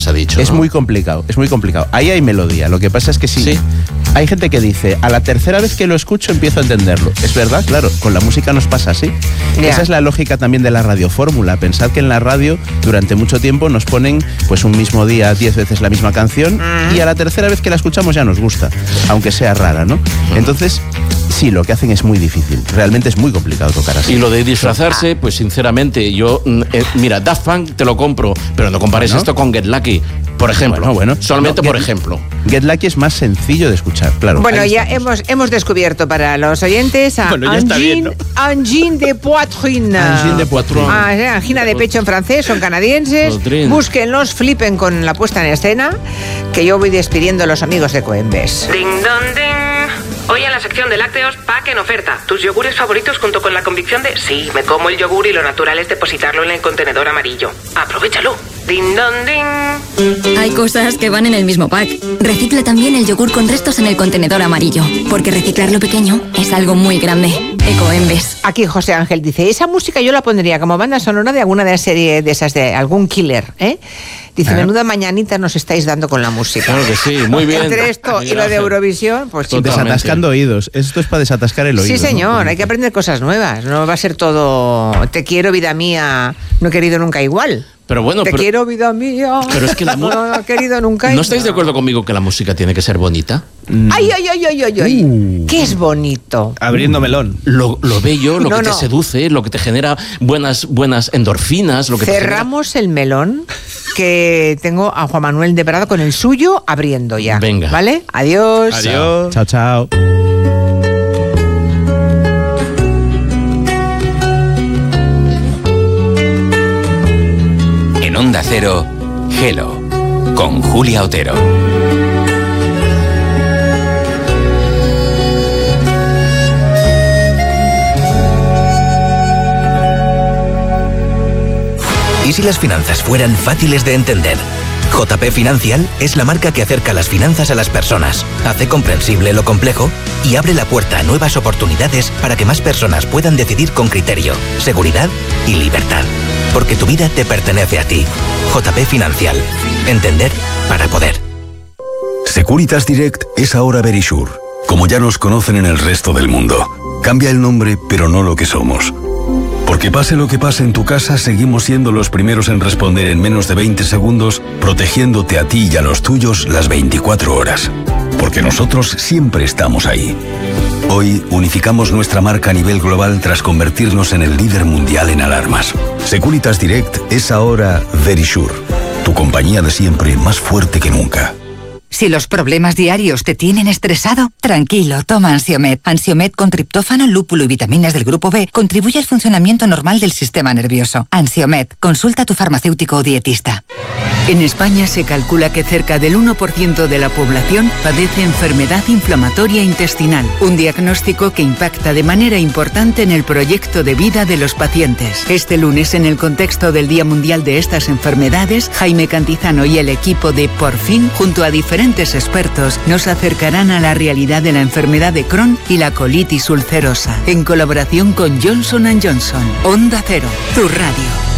se ha dicho. Es muy complicado. Ahí hay melodía. Lo que pasa es que sí. Hay gente que dice, a la tercera vez que lo escucho empiezo a entenderlo. Es verdad, claro, con la música nos pasa así. Esa es la lógica también de la radiofórmula. Pensad que en la radio durante mucho tiempo nos ponen pues un mismo día 10 veces la misma canción y a la tercera vez que la escuchamos ya nos gusta, aunque sea rara, ¿no? Entonces, sí, lo que hacen es muy difícil. Realmente es muy complicado tocar así. Y lo de disfrazarse, pues sinceramente, yo... mira, Daft Punk te lo compro, pero no compares esto con Get Lucky, por ejemplo. Solamente por ejemplo. Get Lucky es más sencillo de escuchar, claro. Bueno, ya hemos descubierto para los oyentes a Angine de Poitrine. Angine de Poitrine. Angina de pecho en francés, son canadienses. Búsquenlos, flipen con la puesta en escena, que yo voy despidiendo a los amigos de Coembes. Ding dong ding. Hoy en la sección de lácteos, pack en oferta. Tus yogures favoritos junto con la convicción de sí, me como el yogur y lo natural es depositarlo en el contenedor amarillo. Aprovechalo. Ding dong ding. Hay cosas que van en el mismo pack. Recicla también el yogur con restos en el contenedor amarillo, porque reciclar lo pequeño es algo muy grande. Ecoembes. Aquí José Ángel dice, esa música yo la pondría como banda sonora de alguna de las series de esas, de algún killer, ¿eh? Dice, menuda mañanita nos estáis dando con la música. Claro que sí, muy bien. Entre esto y lo de Eurovisión, pues desatascando oídos. Esto es para desatascar el oído. Sí, señor, ¿no? hay que aprender cosas nuevas. No va a ser todo, te quiero, vida mía, no he querido nunca igual. Pero bueno, te quiero, vida mía. Pero es que la no he querido nunca igual. ¿No estáis de acuerdo conmigo que la música tiene que ser bonita? Ay. ¿Qué es bonito? Abriendo melón. Lo bello, lo que te seduce, lo que te genera buenas endorfinas. Lo que cerramos el melón, que tengo a Juan Manuel de Prado con el suyo abriendo ya. Venga. ¿Vale? Adiós. Adiós. Chao, chao. En Onda Cero, Hello, con Julia Otero. ¿Y si las finanzas fueran fáciles de entender? JP Financial es la marca que acerca las finanzas a las personas, hace comprensible lo complejo y abre la puerta a nuevas oportunidades para que más personas puedan decidir con criterio, seguridad y libertad. Porque tu vida te pertenece a ti. JP Financial. Entender para poder. Securitas Direct es ahora Verisure, como ya nos conocen en el resto del mundo. Cambia el nombre, pero no lo que somos. Porque pase lo que pase en tu casa, seguimos siendo los primeros en responder en menos de 20 segundos, protegiéndote a ti y a los tuyos las 24 horas. Porque nosotros siempre estamos ahí. Hoy unificamos nuestra marca a nivel global tras convertirnos en el líder mundial en alarmas. Securitas Direct es ahora Verisure, tu compañía de siempre más fuerte que nunca. Si los problemas diarios te tienen estresado, tranquilo, toma Ansiomed. Ansiomed con triptófano, lúpulo y vitaminas del grupo B contribuye al funcionamiento normal del sistema nervioso. Ansiomed, consulta a tu farmacéutico o dietista. En España se calcula que cerca del 1% de la población padece enfermedad inflamatoria intestinal, un diagnóstico que impacta de manera importante en el proyecto de vida de los pacientes. Este lunes, en el contexto del Día Mundial de estas enfermedades, Jaime Cantizano y el equipo de Por Fin, junto a diferentes expertos, nos acercarán a la realidad de la enfermedad de Crohn y la colitis ulcerosa, en colaboración con Johnson & Johnson. Onda Cero, tu radio.